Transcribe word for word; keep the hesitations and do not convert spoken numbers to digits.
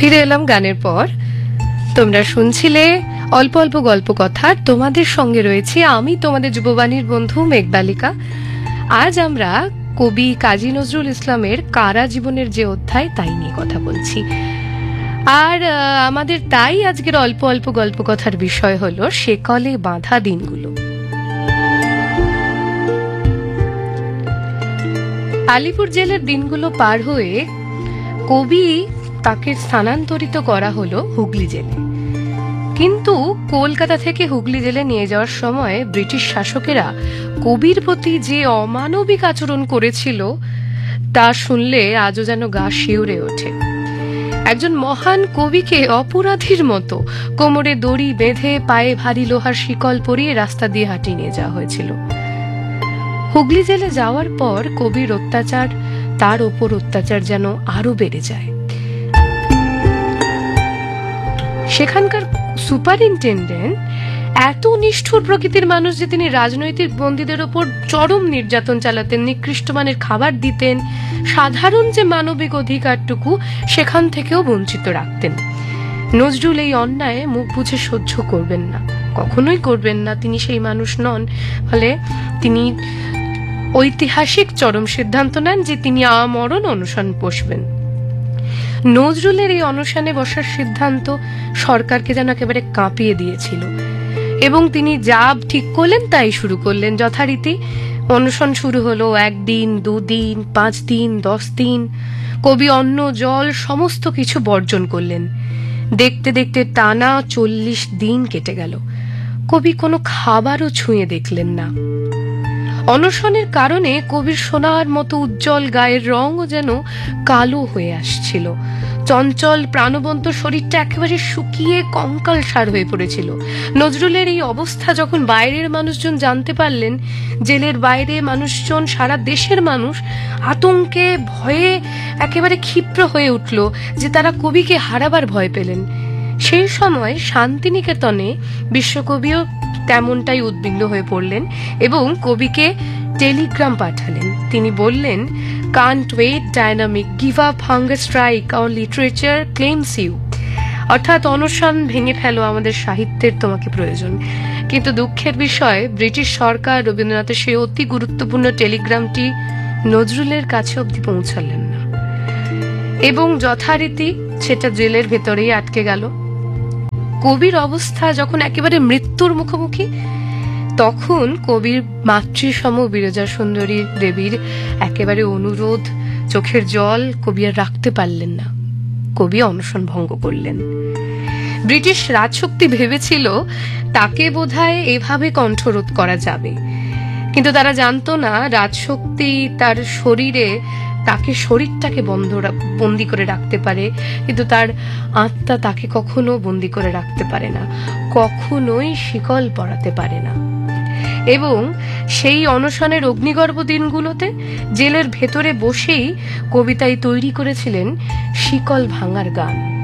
ফিরে এলাম গানের পর। তোমরা শুনছিলে অল্প অল্প গল্প কথা, তোমাদের সঙ্গে রয়েছে আমি তোমাদের যুববাণীর বন্ধু মেঘবালিকা। আজ আমরা কবি কাজী নজরুল ইসলামের কারা জীবনের যে অধ্যায় তাই নিয়ে কথা বলছি। আর আমাদের তাই আজকের অল্প অল্প গল্প কথার বিষয় হলো সেকলে বাঁধা দিনগুলো। আলিপুর জেলের দিনগুলো পার হয়ে কবি তাকে স্থানান্তরিত করা হলো হুগলি জেলে। কিন্তু কলকাতা থেকে হুগলি জেলে নিয়ে যাওয়ার সময় ব্রিটিশ শাসকেরা কবির প্রতি যে অমানবিক আচরণ করেছিল তা শুনলে আজও যেন গা শিউরে ওঠে। একজন মহান কবিকে অপরাধীর মতো কোমরে দড়ি বেঁধে পায়ে ভারী লোহার শিকল পরিয়ে রাস্তা দিয়ে হাঁটিয়ে নিয়ে যাওয়া হয়েছিল। হুগলি জেলে যাওয়ার পর কবির অত্যাচার, তার ওপর অত্যাচার যেন আরো বেড়ে যায়। সেখানকার সুপারিনটেন্ডেন্ট এত নিষ্ঠুর প্রকৃতির মানুষ যে তিনি রাজনৈতিক বন্দীদের ওপর চরম নির্যাতন চালাতেন, নিকৃষ্ট মানের খাবার দিতেন, সাধারণ যে মানবিক অধিকারটুকু সেখান থেকেও বঞ্চিত রাখতেন। নজরুল এই অন্যায় মুখ বুঝে সহ্য করবেন না, কখনোই করবেন না। তিনি সেই মানুষ নন। ফলে তিনি ঐতিহাসিক চরম সিদ্ধান্ত নেন যে তিনি আমরণ অনশন বসবেন। নজরুলের এই অনশনে বসার সিদ্ধান্ত সরকারকে যেন একেবারে কাঁপিয়ে দিয়েছিল এবং তিনি যা ঠিক করলেন তাই শুরু করলেন। যথারীতি অনশন শুরু হলো। একদিন, দুদিন, পাঁচ দিন, দশ দিন কবি অন্ন জল সমস্ত কিছু বর্জন করলেন। দেখতে দেখতে টানা চল্লিশ দিন কেটে গেল। কবি কোনো খাবারও ছুঁয়ে দেখলেন না। অনশনের কারণে কবির সোনার মতো উজ্জ্বল গায়ের রঙও যেন কালো হয়ে আসছিল। চঞ্চল প্রাণবন্ত শরীরটা একেবারে শুকিয়ে কঙ্কালসার হয়ে পড়েছিল। নজরুলের এই অবস্থা যখন বাইরের মানুষজন জানতে পারলেন, জেলের বাইরে মানুষজন, সারা দেশের মানুষ আতঙ্কে ভয়ে একেবারে ক্ষিপ্র হয়ে উঠল যে তারা কবিকে হারাবার ভয় পেলেন। সেই সময় শান্তিনিকেতনে বিশ্বকবিও তেমনটাই উদ্বিগ্ন হয়ে পড়লেন এবং কবিকে টেলিগ্রাম পাঠালেন। তিনি বললেন, can't wait dynamic, give up, hunger strike, hour literature claims you. অর্থাৎ অনশন ভেঙে ফেলো, আমাদের সাহিত্যের তোমাকে প্রয়োজন। কিন্তু দুঃখের বিষয়, ব্রিটিশ সরকার রবীন্দ্রনাথের সেই অতি গুরুত্বপূর্ণ টেলিগ্রামটি নজরুলের কাছে অবধি পৌঁছালেন না এবং যথারীতি সেটা জেলের ভেতরেই আটকে গেল। কবির অবস্থা যখন একেবারে মৃত্যুর মুখোমুখি, তখন কবির মাতৃসম বিরজা সুন্দরী দেবীর একেবারে অনুরোধ, চোখের জল কবি আর রাখতে পারলেন না। কবি অনশন ভঙ্গ করলেন। ব্রিটিশ রাজশক্তি ভেবেছিল তাকে বোধহয় এভাবে কণ্ঠরোধ করা যাবে, কিন্তু তারা জানতো না রাজশক্তি তার শরীরে তাকে শরীরটাকে বন্ধ বন্দি করে রাখতে পারে, কিন্তু তার আত্মা তাকে কখনো বন্দি করে রাখতে পারে না, কখনোই শিকল পরাতে পারে না। এবং সেই অনশনের অগ্নিগর্ভ দিনগুলোতে জেলের ভেতরে বসেই কবিতায় তৈরি করেছিলেন শিকল ভাঙার গান।